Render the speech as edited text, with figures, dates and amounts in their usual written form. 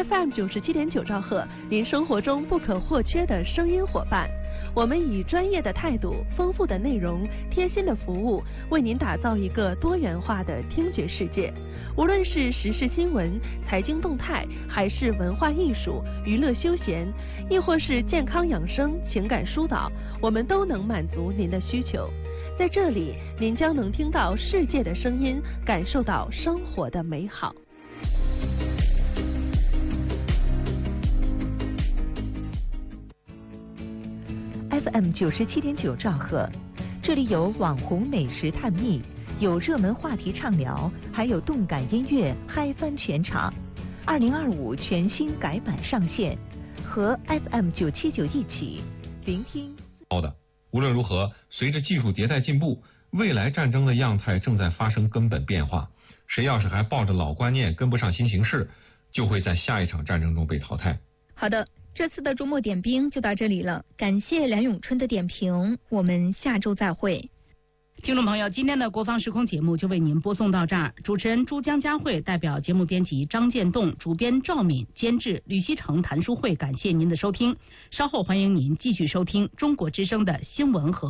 FM 97.9兆赫，您生活中不可或缺的声音伙伴。我们以专业的态度、丰富的内容、贴心的服务，为您打造一个多元化的听觉世界。无论是时事新闻、财经动态，还是文化艺术、娱乐休闲，亦或是健康养生、情感疏导，我们都能满足您的需求。在这里，您将能听到世界的声音，感受到生活的美好。 FM 97.9兆赫，这里有网红美食探秘，有热门话题畅聊，还有动感音乐嗨翻全场。2025全新改版上线，和 FM 979一起聆听。 好的，无论如何，随着技术迭代进步，未来战争的样态正在发生根本变化。谁要是还抱着老观念跟不上新形势，就会在下一场战争中被淘汰。 好的，这次的周末点兵就到这里了，感谢梁永春的点评，我们下周再会。 听众朋友，今天的国防时空节目就为您播送到这儿。主持人朱江佳慧代表节目编辑张建栋、主编赵敏、监制吕希成、谭淑慧，感谢您的收听。稍后欢迎您继续收听中国之声的新闻和